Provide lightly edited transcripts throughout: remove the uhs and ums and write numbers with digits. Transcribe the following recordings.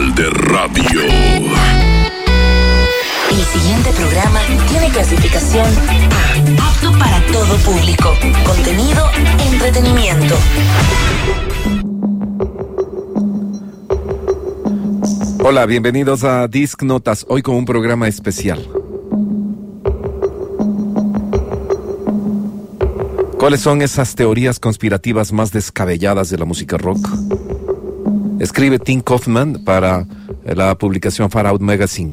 Nacional de Radio. El siguiente programa tiene clasificación A, apto para todo público. Contenido, entretenimiento. Hola, bienvenidos a Disc Notas, hoy con un programa especial. ¿Cuáles son esas teorías conspirativas más descabelladas de la música rock? Escribe Tim Kaufman para la publicación Far Out Magazine.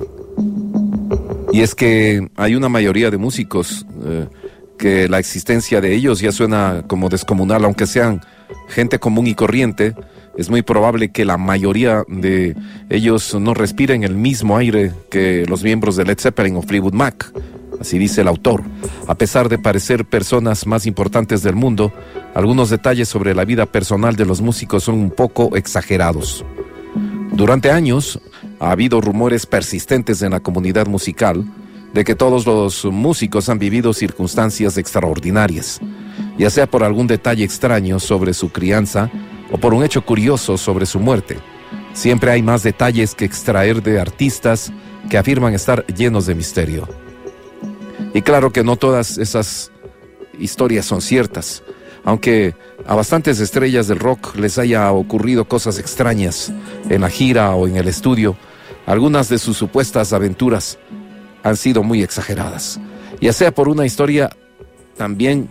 Y es que hay una mayoría de músicos que la existencia de ellos ya suena como descomunal, aunque sean gente común y corriente. Es muy probable que la mayoría de ellos no respiren el mismo aire que los miembros de Led Zeppelin o Fleetwood Mac. Así dice el autor. A pesar de parecer personas más importantes del mundo, algunos detalles sobre la vida personal de los músicos son un poco exagerados. Durante años ha habido rumores persistentes en la comunidad musical de que todos los músicos han vivido circunstancias extraordinarias, ya sea por algún detalle extraño sobre su crianza o por un hecho curioso sobre su muerte. Siempre hay más detalles que extraer de artistas que afirman estar llenos de misterio. Y claro que no todas esas historias son ciertas, aunque a bastantes estrellas del rock les haya ocurrido cosas extrañas en la gira o en el estudio. Algunas de sus supuestas aventuras han sido muy exageradas, ya sea por una historia también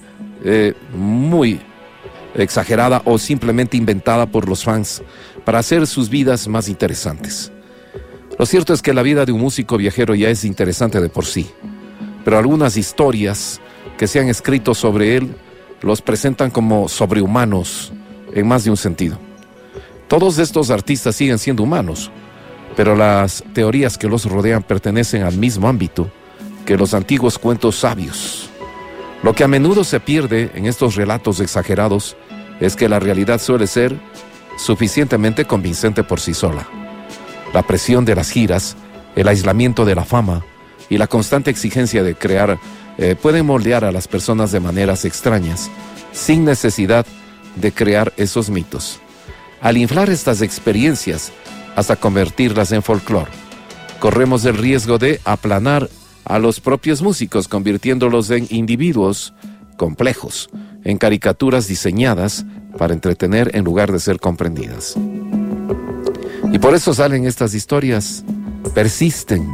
muy exagerada o simplemente inventada por los fans para hacer sus vidas más interesantes. Lo cierto es que la vida de un músico viajero ya es interesante de por sí, pero algunas historias que se han escrito sobre él los presentan como sobrehumanos en más de un sentido. Todos estos artistas siguen siendo humanos, pero las teorías que los rodean pertenecen al mismo ámbito que los antiguos cuentos sabios. Lo que a menudo se pierde en estos relatos exagerados es que la realidad suele ser suficientemente convincente por sí sola. La presión de las giras, el aislamiento de la fama y la constante exigencia de crear pueden moldear a las personas de maneras extrañas, sin necesidad de crear esos mitos. Al inflar estas experiencias hasta convertirlas en folclore, corremos el riesgo de aplanar a los propios músicos, convirtiéndolos en individuos complejos, en caricaturas diseñadas para entretener en lugar de ser comprendidas. Y por eso salen estas historias, persisten.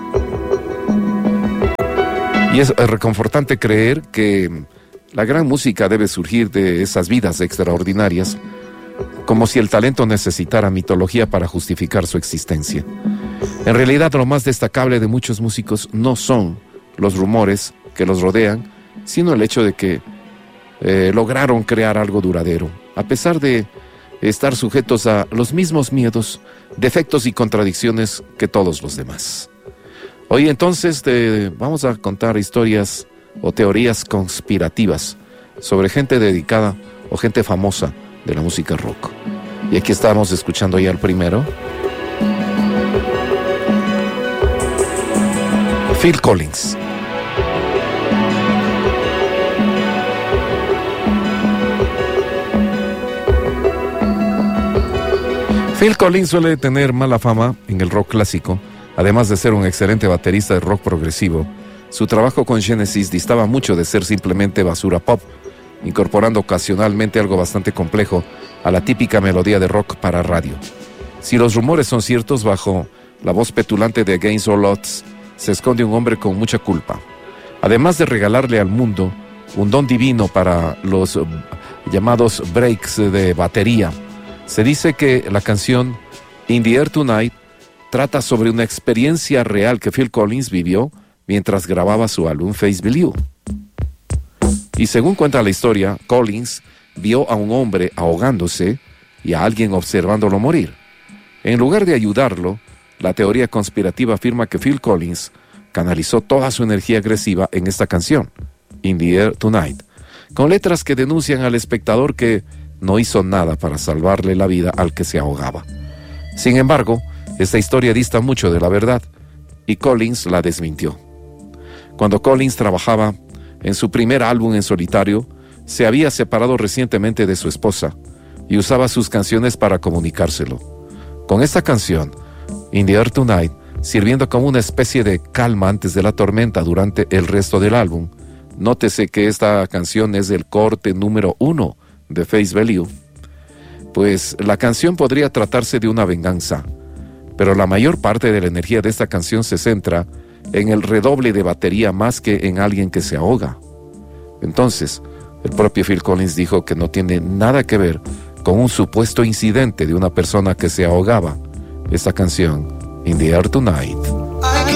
Y es reconfortante creer que la gran música debe surgir de esas vidas extraordinarias, como si el talento necesitara mitología para justificar su existencia. En realidad, lo más destacable de muchos músicos no son los rumores que los rodean, sino el hecho de que lograron crear algo duradero, a pesar de estar sujetos a los mismos miedos, defectos y contradicciones que todos los demás. Hoy entonces vamos a contar historias o teorías conspirativas sobre gente dedicada o gente famosa de la música rock. Y aquí estamos escuchando ya el primero. Phil Collins. Phil Collins suele tener mala fama en el rock clásico. Además de ser un excelente baterista de rock progresivo, su trabajo con Genesis distaba mucho de ser simplemente basura pop, incorporando ocasionalmente algo bastante complejo a la típica melodía de rock para radio. Si los rumores son ciertos, bajo la voz petulante de Against All Odds se esconde un hombre con mucha culpa. Además de regalarle al mundo un don divino para los llamados breaks de batería, se dice que la canción In the Air Tonight trata sobre una experiencia real que Phil Collins vivió mientras grababa su álbum Face Value. Y según cuenta la historia, Collins vio a un hombre ahogándose y a alguien observándolo morir. En lugar de ayudarlo, la teoría conspirativa afirma que Phil Collins canalizó toda su energía agresiva en esta canción, In the Air Tonight, con letras que denuncian al espectador que no hizo nada para salvarle la vida al que se ahogaba. Sin embargo, esta historia dista mucho de la verdad y Collins la desmintió. Cuando Collins trabajaba en su primer álbum en solitario, se había separado recientemente de su esposa y usaba sus canciones para comunicárselo. Con esta canción, In the Air Tonight, sirviendo como una especie de calma antes de la tormenta durante el resto del álbum. Nótese que esta canción es el corte número 1 de Face Value. Pues la canción podría tratarse de una venganza, pero la mayor parte de la energía de esta canción se centra en el redoble de batería más que en alguien que se ahoga. Entonces, el propio Phil Collins dijo que no tiene nada que ver con un supuesto incidente de una persona que se ahogaba. Esta canción, In the Air Tonight.